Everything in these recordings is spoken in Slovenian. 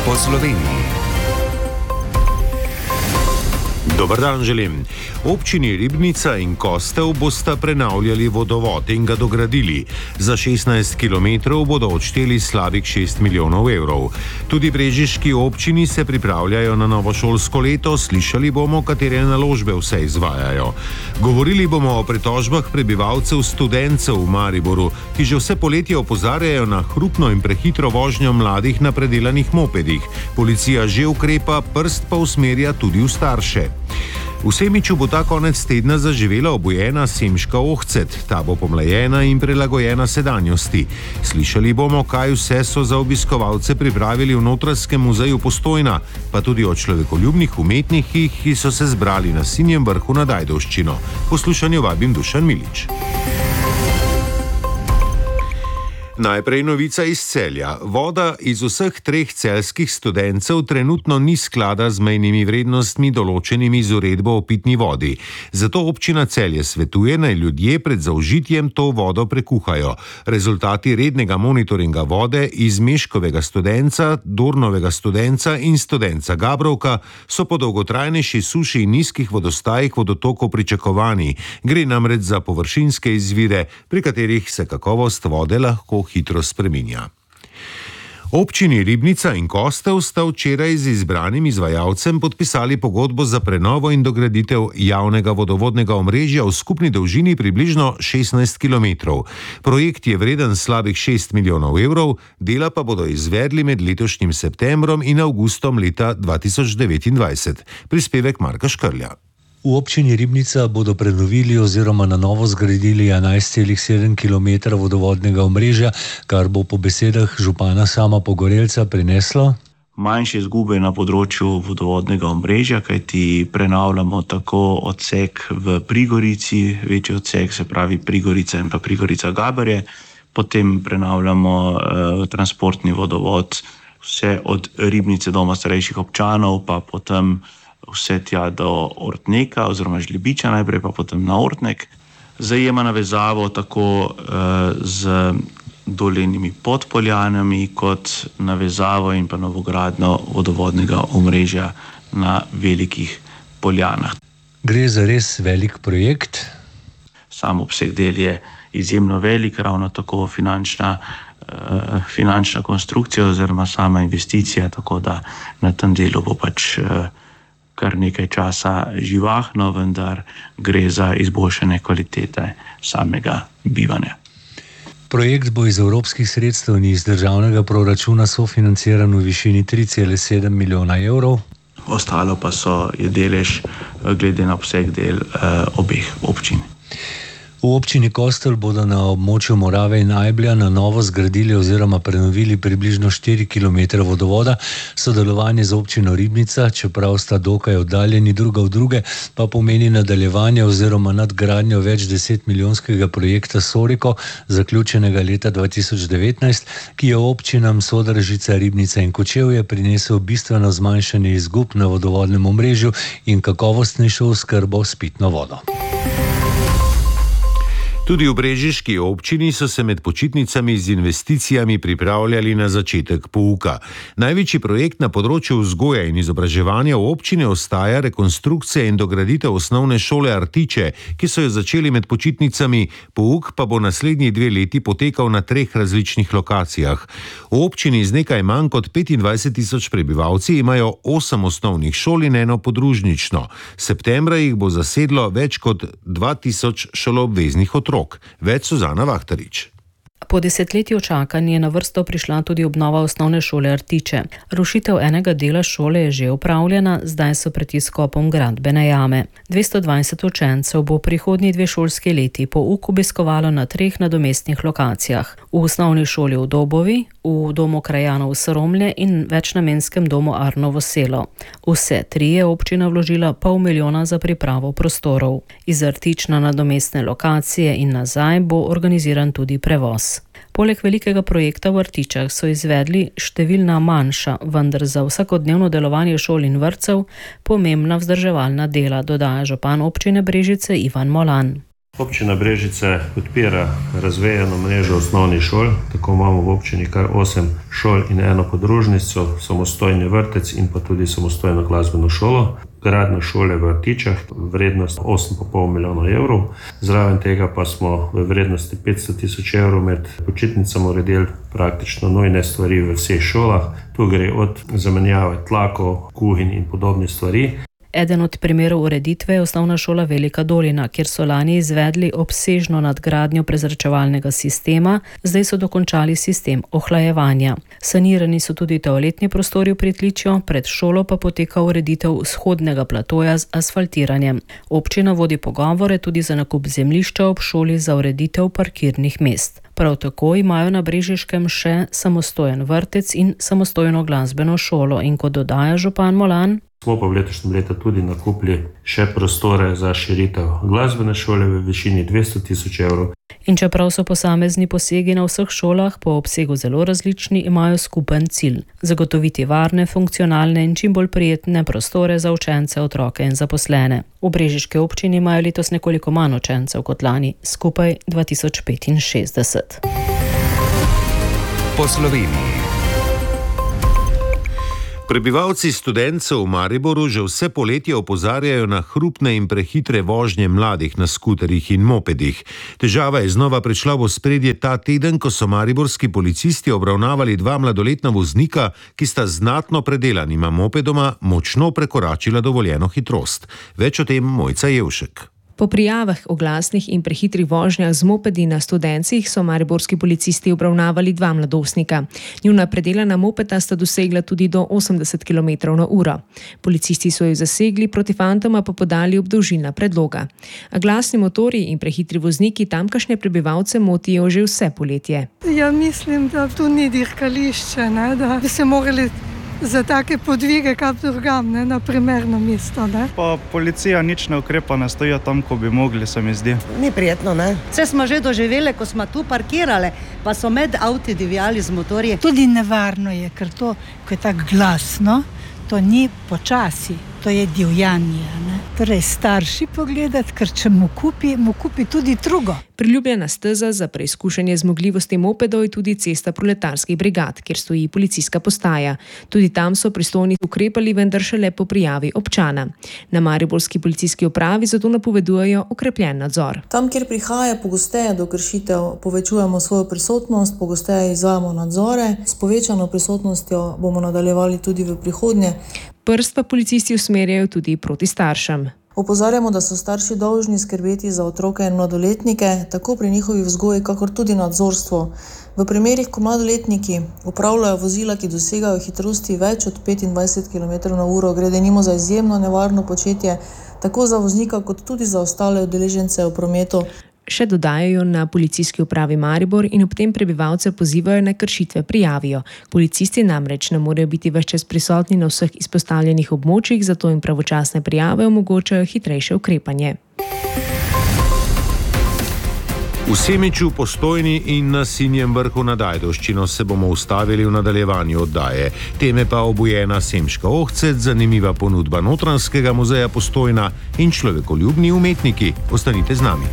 po Sloveniji. Dober dan želim. Občini Ribnica in Kostev bosta prenavljali vodovod in ga dogradili. Za 16 km bodo odšteli slabih 6 milijonov evrov. Tudi brežiški občini se pripravljajo na novo šolsko leto, slišali bomo, katere naložbe vse izvajajo. Govorili bomo o pritožbah prebivalcev Studencev v Mariboru, ki že vse poletje opozarjajo na hrupno in prehitro vožnjo mladih na predelanih mopedih. Policija že ukrepa, prst pa usmerja tudi v starše. V Semiču bo ta konec tedna zaživela obujena Semiška ohcet. Ta bo pomlajena in prilagojena sedanjosti. Slišali bomo, kaj vse so za obiskovalce pripravili v Notranjskem muzeju Postojna, pa tudi o človekoljubnih umetnikih, ki so se zbrali na Sinjem vrhu nad Ajdovščino. Poslušanju vabim Dušan Milič. Najprej novica iz Celja. Voda iz vseh treh celjskih Studencev trenutno ni sklada z mejnimi vrednostmi določenimi z uredbo o pitni vodi. Zato občina Celje svetuje, naj ljudje pred zaužitjem to vodo prekuhajo. Rezultati rednega monitoringa vode iz Meškovega Studenca, Dornovega Studenca in Studenca Gabrovka so po dolgotrajnejši suši in nizkih vodostajih vodotokov pričakovani. Gre namreč za površinske izvire, pri katerih se kakovost vode lahko hitro spreminja. Občini Ribnica in Kostev sta včeraj z izbranim izvajalcem podpisali pogodbo za prenovo in dograditev javnega vodovodnega omrežja v skupni dolžini približno 16 km. Projekt je vreden slabih 6 milijonov evrov, dela pa bodo izvedli med letošnjim septembrom in avgustom leta 2029. Prispevek Marka Škrlja. V občini Ribnica bodo prenovili oziroma na novo zgradili 11,7 km vodovodnega omrežja, kar bo po besedah župana Sama Pogorelca prineslo manjše izgube na področju vodovodnega omrežja, kajti prenavljamo tako odsek v Prigorici, večji odsek, se pravi Prigorica in pa Prigorica Gaberje, potem prenavljamo transportni vodovod vse od Ribnice doma starejših občanov, pa potem vse tja do Ortneka oziroma Žlebiča najprej, pa potem na Ortnek. Zajema navezavo tako z dolenimi Podpoljanami kot navezavo in pa novogradnjo vodovodnega omrežja na Velikih Poljanah. Gre za res velik projekt. Sam obseg del je izjemno velik, ravno tako finančna konstrukcija oziroma sama investicija, tako da na tem delu bo pač kar nekaj časa živahno, vendar gre za izboljšanje kvalitete samega bivanja. Projekt bo iz evropskih sredstev in iz državnega proračuna sofinanciran v višini 3,7 milijona evrov. Ostalo pa je delež glede na obseg del obeh občin. V občini Kostev bodo na območju Morave in Ajblja na novo zgradili oziroma prenovili približno 4 km vodovoda. Sodelovanje z občino Ribnica, čeprav sta dokaj oddaljeni druga od druge, pa pomeni nadaljevanje oziroma nadgradnjo več 10 milijonskega projekta Soriko, zaključenega leta 2019, ki je občinam Sodražica, Ribnica in Kočevje prinesel bistveno zmanjšanje izgub na vodovodnem omrežju in kakovostnejšo oskrbo s pitno vodo. Tudi v brežiški občini so se med počitnicami z investicijami pripravljali na začetek pouka. Največji projekt na področju vzgoje in izobraževanja v občini ostaja rekonstrukcija in dograditev osnovne šole Artiče, ki so jo začeli med počitnicami, pouk pa bo naslednji 2 leti potekal na 3 različnih lokacijah. V občini z nekaj manj kot 25.000 prebivalci imajo 8 osnovnih šol in 1 podružnično. Septembra jih bo zasedlo več kot 2000 šoloobveznih otrok. Več Suzana Vahtarič. Po desetletju čakanja je na vrsto prišla tudi obnova osnovne šole Artiče. Rušitev enega dela šole je že opravljena, zdaj so pred izkopom gradbene jame. 220 učencev bo prihodnji 2 šolski leti pouk obiskovalo na 3 nadomestnih lokacijah. V osnovni šoli v Dobovi, v domu krajanov Sromlje in večnamenskem domu Arnovo selo. Vse 3 je občina vložila pol milijona za pripravo prostorov. Iz Artič na nadomestne lokacije in nazaj bo organiziran tudi prevoz. Poleg velikega projekta v Artičah so izvedli številna manjša, vendar za vsakodnevno delovanje šol in vrtcev pomembna vzdrževalna dela, dodaja župan občine Brežice Ivan Molan. Občina Brežice podpira razvejano mrežo osnovnih šol, tako imamo v občini kar 8 šol in eno podružnico, samostojni vrtec in pa tudi samostojno glasbeno šolo. Gradnja šole v Rtičah, vrednost 8,5 milijona evrov. Zraven tega pa smo v vrednosti 500 000 evrov med počitnicami uredili praktično nujne stvari v vseh šolah. Tu gre od zamenjave tlakov, kuhinj in podobnih stvari. Eden od primerov ureditve je osnovna šola Velika Dolina, kjer so lani izvedli obsežno nadgradnjo prezračevalnega sistema, zdaj so dokončali sistem ohlajevanja. Sanirani so tudi toaletni prostori v pritličju, pred šolo pa poteka ureditev vzhodnega platoja z asfaltiranjem. Občina vodi pogovore tudi za nakup zemljišča ob šoli za ureditev parkirnih mest. Prav tako imajo na Brežiškem še samostojen vrtec in samostojno glasbeno šolo in kot dodaja župan Molan, smo pa v letošnjem letu tudi nakupili še prostore za širitev glasbene šole v višini 200 000 evrov. In čeprav so posamezni posegi na vseh šolah po obsegu zelo različni, imajo skupen cilj: zagotoviti varne, funkcionalne in čim bolj prijetne prostore za učence, otroke in zaposlene. V brežiški občini imajo letos nekoliko manj učencev kot lani, skupaj 2065. Po Sloveniji. Prebivalci Studencev v Mariboru že vse poletje opozarjajo na hrupne in prehitre vožnje mladih na skuterjih in mopedih. Težava je znova prišla v ospredje ta teden, ko so mariborski policisti obravnavali 2 mladoletna voznika, ki sta znatno predelanima mopedoma močno prekoračila dovoljeno hitrost. Več o tem Mojca Jevšek. Po prijavah o glasnih in prehitrih vožnjah z mopedi na Studencih so mariborski policisti obravnavali 2 mladostnika. Njuna predelana mopeda sta dosegla tudi do 80 km/h. Policisti so jo zasegli, proti fantoma pa podali obdolžilna predloga. A glasni motorji in prehitri vozniki tamkajšnje prebivalce motijo že vse poletje. Ja, mislim, da tu ni dirkališče, ne? Da bi se morali za take podvige kap drugam, ne, na primerno mesto, ne. Pa policija nič ne ukrepa, ne stojijo tam, ko bi mogli, se mi zdi. Ni prijetno, ne. Vse smo že doživeli, ko smo tu parkirali, pa so med avti divjali z motorji. Tudi nevarno je, ker to, ko je tako glasno, to ni počasi, to je divjanje, ne. Torej starši pogledati, ker če mu kupi tudi drugo. Priljubljena steza za preizkušanje zmogljivosti mopedov je tudi cesta proletarskih brigad, kjer stoji policijska postaja. Tudi tam so pristojni ukrepali, vendar šele po prijavi občana. Na mariborski policijski upravi zato napovedujejo okrepljen nadzor. Tam, kjer prihaja pogosteje do kršitev, povečujemo svojo prisotnost, pogosteje izvajamo nadzore. S povečano prisotnostjo bomo nadaljevali tudi v prihodnje. Prst pa policisti usmerjajo tudi proti staršem. Opozarjamo, da so starši dolžni skrbeti za otroke in mladoletnike, tako pri njihovi vzgoji, kakor tudi nadzorstvo. V primerih, ko mladoletniki upravljajo vozila, ki dosegajo hitrosti več od 25 km/h, gre denimo za izjemno nevarno početje, tako za voznika, kot tudi za ostale udeležence v prometu. Še dodajajo na policijski upravi Maribor in ob tem prebivalce pozivajo, naj kršitve prijavijo. Policisti namreč ne morejo biti ves čas prisotni na vseh izpostavljenih območjih, zato jim pravočasne prijave omogočajo hitrejše ukrepanje. V Semiču, Postojni in na Sinjem Vrhu nad Ajdovščino se bomo ustavili v nadaljevanju oddaje. Teme pa obujena Semiška Ohcet, zanimiva ponudba Notranjskega muzeja Postojna in človekoljubni umetniki. Ostanite z nami.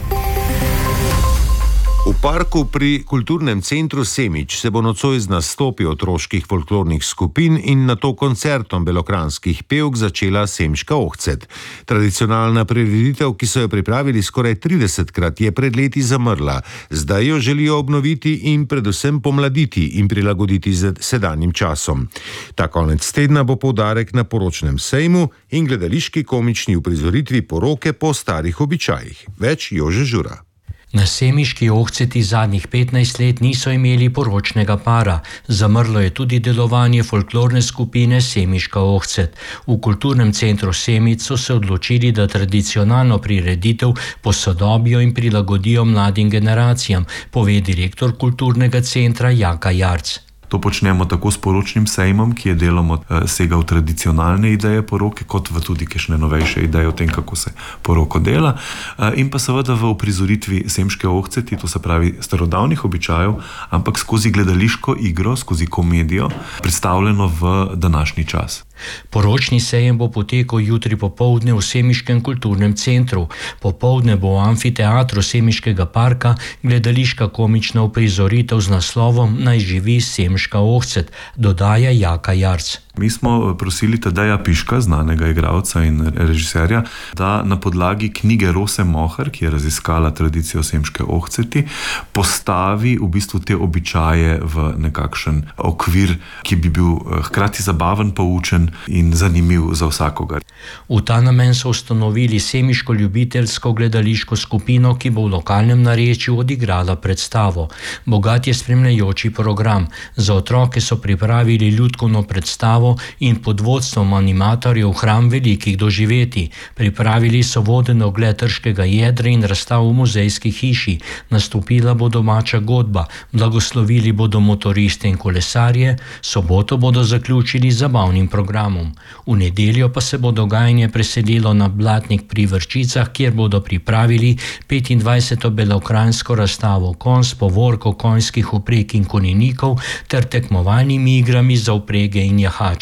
V parku pri kulturnem centru Semič se bo nocoj z nastopi otroških folklornih skupin in nato koncertom belokranjskih pevk začela Semiška Ohcet. Tradicionalna prireditev, ki so jo pripravili skoraj 30krat, je pred leti zamrla. Zdaj jo želijo obnoviti in predvsem pomladiti in prilagoditi z sedanjim časom. Ta konec tedna bo poudarek na poročnem sejmu in gledališki komični uprizoritvi poroke po starih običajih. Več Jože Žura. Na Semiški Ohceti zadnjih 15 let niso imeli poročnega para. Zamrlo je tudi delovanje folklorne skupine Semiška Ohcet. V kulturnem centru Semič so se odločili, da tradicionalno prireditev posodobijo in prilagodijo mladim generacijam, pove direktor kulturnega centra Jaka Jarc. To počnemo tako s poročnim sejmom, ki je deloma sega v tradicionalne ideje poroke, kot v tudi kakšne novejše ideje o tem, kako se poroko dela. In pa seveda v uprizoritvi Semiške ohceti, to se pravi starodavnih običajev, ampak skozi gledališko igro, skozi komedijo, predstavljeno v današnji čas. Poročni sejem bo potekal jutri popoldne v Semiškem kulturnem centru. Popoldne bo v amfiteatru Semiškega parka gledališka komična uprizoritev z naslovom Naj živi Semiška ohcet, dodaja Jaka Jarc. Mi smo prosili Tadeja Piška, znanega igralca in režiserja, da na podlagi knjige Rose Mohar, ki je raziskala tradicijo Semiške ohceti, postavi v bistvu te običaje v nekakšen okvir, ki bi bil hkrati zabaven, poučen in zanimiv za vsakogar. V ta namen so ustanovili semiško ljubiteljsko gledališko skupino, ki bo v lokalnem narečju odigrala predstavo. Bogat je spremljajoči program. Za otroke so pripravili ljudkovno predstavo in pod vodstvom animatorjev Hram velikih doživetij. Pripravili so voden ogled trškega jedra in razstav v muzejski hiši. Nastopila bo domača godba, blagoslovili bodo motoriste in kolesarje, soboto bodo zaključili z zabavnim programom. V nedeljo pa se bo dogajanje preselilo na Blatnik pri Vrčicah, kjer bodo pripravili 25. belokranjsko razstavo konj s povorko konjskih vpreg in konjenikov ter tekmovalnimi igrami za vprege in jahače.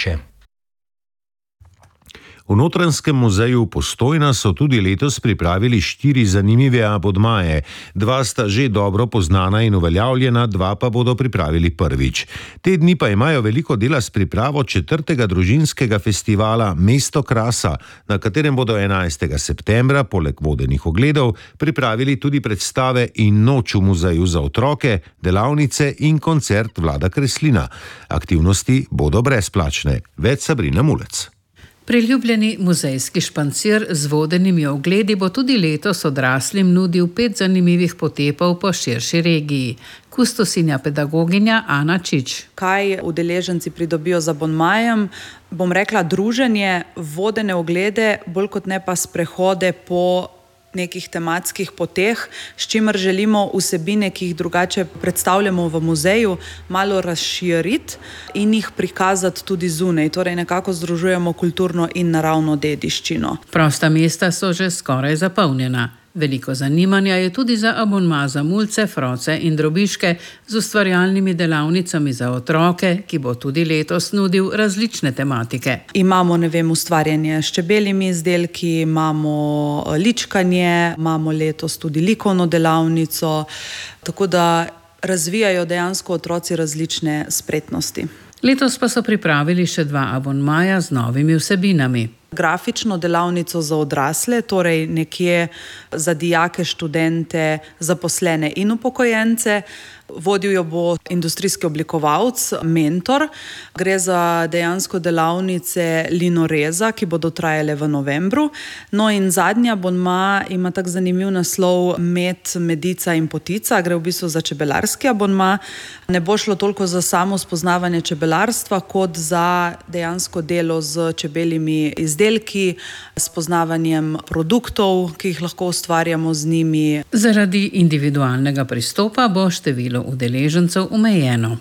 V Notranjskem muzeju Postojna so tudi letos pripravili 4 zanimive abonmaje. 2 sta že dobro poznana in uveljavljena, 2 pa bodo pripravili prvič. Te dni pa imajo veliko dela s pripravo 4. družinskega festivala Mesto krasa, na katerem bodo 11. septembra poleg vodenih ogledov pripravili tudi predstave in noč v muzeju za otroke, delavnice in koncert Vlada Kreslina. Aktivnosti bodo brezplačne. Več Sabrina Mulec. Priljubljeni muzejski špancir z vodenimi ogledi bo tudi letos odraslim nudil 5 zanimivih potepov po širši regiji. Kustosinja pedagoginja Ana Čič. Kaj udeleženci pridobijo z abonmajem? Bom rekla druženje, vodene oglede, bolj kot ne pa sprehode po nekih tematskih poteh, s čimer želimo vsebine, ki jih drugače predstavljamo v muzeju, malo razširiti in jih prikazati tudi zunaj. Torej nekako združujemo kulturno in naravno dediščino. Prosta mesta so že skoraj zapolnjena. Veliko zanimanja je tudi za abonma za mulce, froce in drobiške z ustvarjalnimi delavnicami za otroke, ki bo tudi letos nudil različne tematike. Imamo, ustvarjanje s čebeljimi izdelki, imamo ličkanje, imamo letos tudi likovno delavnico, tako da razvijajo dejansko otroci različne spretnosti. Letos pa so pripravili še 2 abonmaja z novimi vsebinami. Grafično delavnico za odrasle, torej nekje za dijake, študente, zaposlene in upokojence. Vodil jo bo industrijski oblikovalec, mentor. Gre za dejansko delavnice linoreza, ki bodo trajale v novembru. No in zadnji abonma ima tak zanimiv naslov Med, medica in potica. Gre v bistvu za čebelarski abonma. Ne bo šlo toliko za samo spoznavanje čebelarstva, kot za dejansko delo z čebeljimi izdelki, spoznavanjem produktov, ki jih lahko ustvarjamo z njimi. Zaradi individualnega pristopa bo število udeležencev omejeno.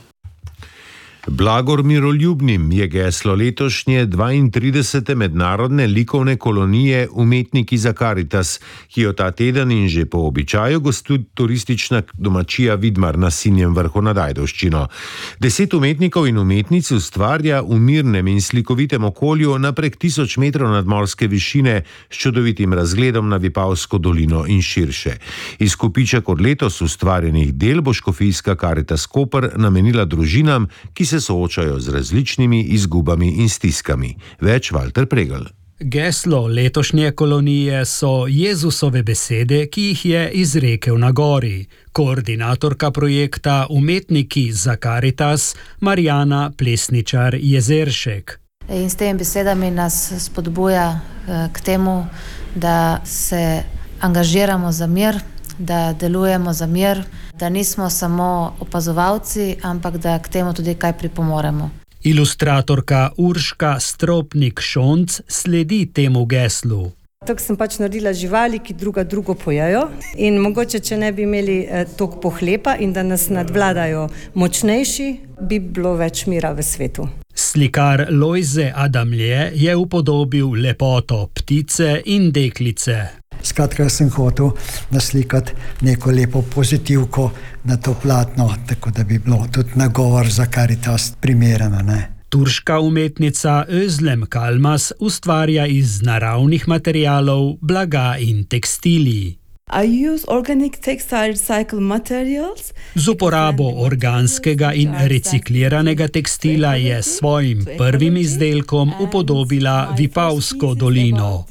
Blagor miroljubnim je geslo letošnje 32. mednarodne likovne kolonije Umetniki za Karitas, ki jo ta teden in že po običaju gostuje turistična domačija Vidmar na Sinjem vrhu nad Ajdovščino. 10 umetnikov in umetnic ustvarja v mirnem in slikovitem okolju na prek 1000 metrov nadmorske višine s čudovitim razgledom na Vipavsko dolino in širše. Izkupiček od letos ustvarjenih del bo škofijska Karitas Koper namenila družinam, ki se soočajo z različnimi izgubami in stiskami. Več Valter Pregl. Geslo letošnje kolonije so Jezusove besede, ki jih je izrekel na gori. Koordinatorka projekta Umetniki za Karitas Marjana Plesničar-Jezeršek. In s temi besedami nas spodbuja k temu, da se angažiramo za mir, da delujemo za mir, da nismo samo opazovalci, ampak da k temu tudi kaj pripomoremo. Ilustratorka Urška Stropnik-Šonc sledi temu geslu. Tako sem pač naredila živali, ki drugo pojejo in mogoče, če ne bi imeli toliko pohlepa in da nas nadvladajo močnejši, bi bilo več mira v svetu. Slikar Lojze Adamlje je upodobil lepoto ptice in deklice. Skratka, sem hotel naslikati neko lepo pozitivko na to platno, tako da bi bilo tudi nagovor za Karitas primerno, ne? Turška umetnica Özlem Kalmas ustvarja iz naravnih materialov, blaga in tekstilij. Z uporabo organskega in recikliranega tekstila je svojim prvim izdelkom upodobila Vipavsko dolino.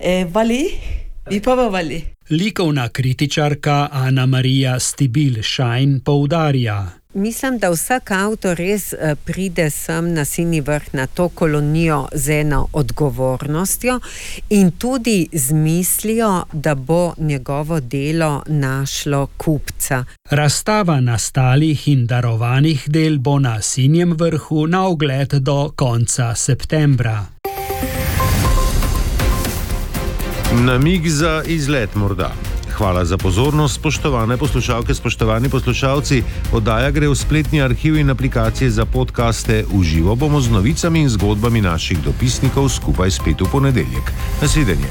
Likovna kritičarka Ana Marija Stibil-Šajn poudarja. Mislim, da vsak avtor res pride sem na Sinji vrh na to kolonijo z eno odgovornostjo in tudi z mislijo, da bo njegovo delo našlo kupca. Razstava nastalih in darovanih del bo na Sinjem vrhu na ogled do konca septembra. Namig za izlet morda. Hvala za pozornost, spoštovane poslušalke, spoštovani poslušalci. Oddaja gre v spletni arhiv in aplikacije za podcaste. V živo bomo z novicami in zgodbami naših dopisnikov skupaj spet v ponedeljek. Nasvidenje.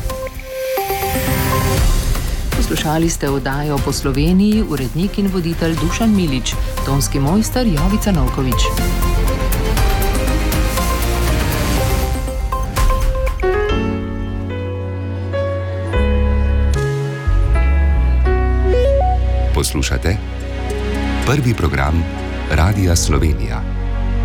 Poslušali ste oddajo Po Sloveniji, urednik in voditelj Dušan Milič, tonski mojster Jovica Novković. Poslušate prvi program Radia Slovenija.